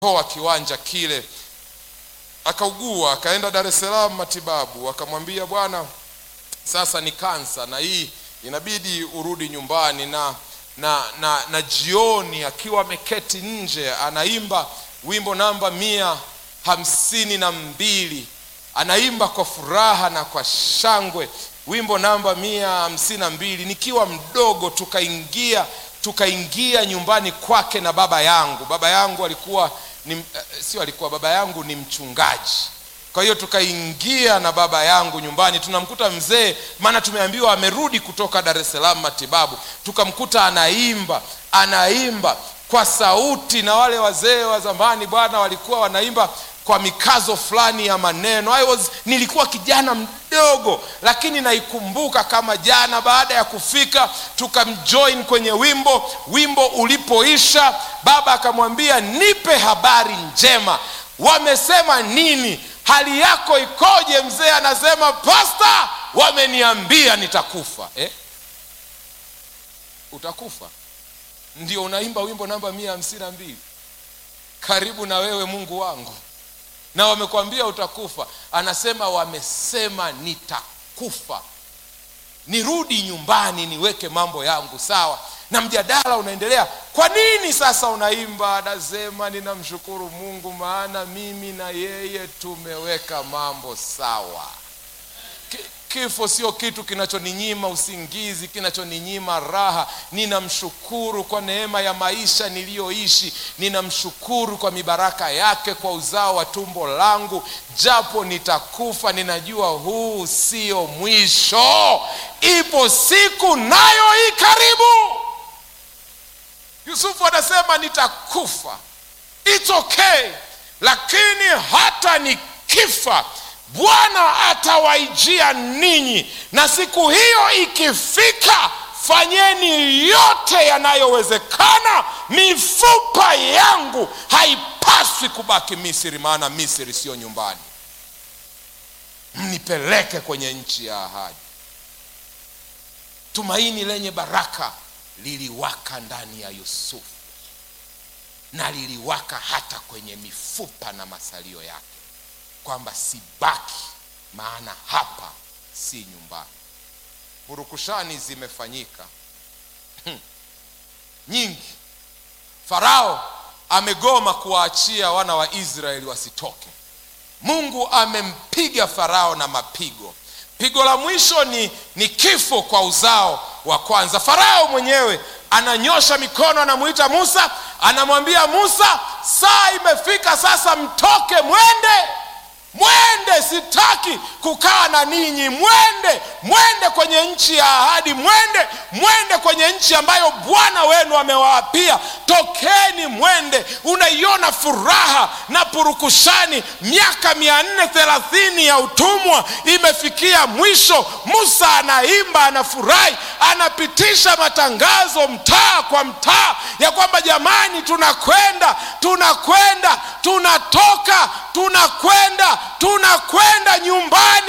Kwa kiwanja kile akaugua, akaenda Dar es Salaam matibabu. Akamwambia, bwana, sasa ni kansa na hii inabidi urudi nyumbani. Na jioni akiwa ameketi nje anaimba wimbo namba 152, anaimba kwa furaha na kwa shangwe wimbo namba 152. Nikiwa mdogo tukaingia nyumbani kwake na baba yangu alikuwa baba yangu ni mchungaji. Kwa hiyo tukaingia na baba yangu nyumbani, tunamkuta mzee, maana tumeambiwa amerudi kutoka Dar es Salaam matibabu. Tukamkuta anaimba kwa sauti, na wale wazee wa zamani bwana walikuwa wanaimba kwa mikazo fulani ya maneno. Nilikuwa kijana mdogo, lakini naikumbuka kama jana. Baada ya kufika tukamjoin kwenye wimbo ulipoisha, baba akamwambia, nipe habari njema, wamesema nini, hali yako ikoje? Mzee anasema, pastor, wameniambia nitakufa. Utakufa? Ndio unaimba wimbo namba 152, karibu na wewe Mungu wangu, na wamekwambia utakufa. Anasema wamesema nitakufa, nirudi nyumbani niweke mambo yangu sawa. Na mjadala unaendelea, kwa nini sasa unaimba? Anasema ninamshukuru Mungu, maana mimi na yeye tumeweka mambo sawa. Kifo sio kitu kinachoninyima usingizi, kinachoninyima raha. Ninamshukuru kwa neema ya maisha niliyoishi, ninamshukuru kwa mibaraka yake, kwa uzao wa tumbo langu. Japo nitakufa, ninajua huu sio mwisho, ipo siku nayo hii karibu. Yusufu anasema nitakufa, it's okay, lakini hata nikifa Bwana atawaijia ninyi, na siku hiyo ikifika, fanyeni yote yanayowezekana. Mifupa yangu haipaswi kubaki Misri, maana Misri sio nyumbani. Mnipeleke kwenye nchi ya ahadi. Tumaini lenye baraka liliwaka ndani ya Yusufu, na liliwaka hata kwenye mifupa na masalio yake, kwamba sibaki, maana hapa si nyumbani. Purukushani zimefanyika nyingi. Farao amegoma kuwaachia wana wa Israeli wasitoke. Mungu amempiga Farao na mapigo. Pigo la mwisho ni kifo kwa uzao wa kwanza. Farao mwenyewe ananyosha mikono, anamuita Musa, anamwambia Musa, saa imefika sasa, mtoke, mwende, sitaki kukaa na ninyi. Mwende kwenye nchi ya ahadi, mwende kwenye nchi ambayo Bwana wenu amewaapia. Tokeni, mwende. Unaiona furaha na purukushani. Miaka 430 ya utumwa imefikia mwisho. Musa anaimba, anafurahi, anapitisha matangazo mtaa kwa mtaa ya kwamba jamani, tunakwenda, tunatoka, tunakwenda nyumbani.